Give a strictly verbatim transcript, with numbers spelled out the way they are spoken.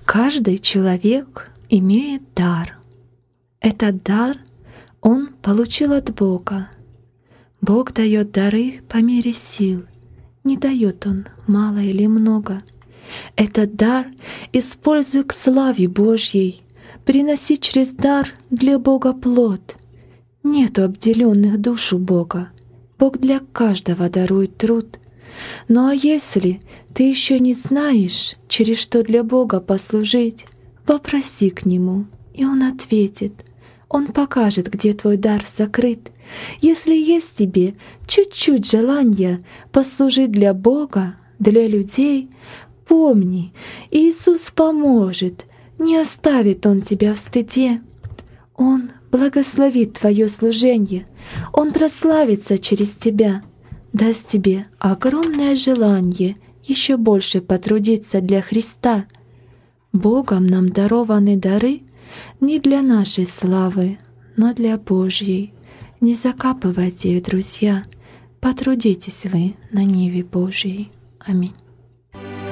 Каждый человек имеет дар. Этот дар он получил от Бога. Бог дает дары по мере сил. Не дает Он мало или много. Этот дар используй к славе Божьей. Приноси через дар для Бога плод. Нету обделенных душ у Бога. Бог для каждого дарует труд. Ну а если ты еще не знаешь, через что для Бога послужить, вопроси к Нему, и Он ответит. Он покажет, где твой дар закрыт. Если есть тебе чуть-чуть желания послужить для Бога, для людей, помни, Иисус поможет, не оставит Он тебя в стыде. Он благословит твое служение, Он прославится через тебя, даст тебе огромное желание еще больше потрудиться для Христа. Богом нам дарованы дары не для нашей славы, но для Божьей. Не закапывайте их, друзья, потрудитесь вы на ниве Божьей. Аминь.